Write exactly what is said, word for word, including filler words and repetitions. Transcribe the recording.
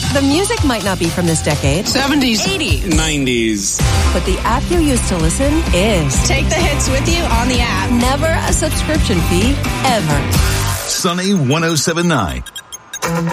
The music might not be from this decade. seventies. eighties. nineties. But the app you use to listen is. Take the hits with you on the app. Never a subscription fee, ever. Sunny one oh seven point nine.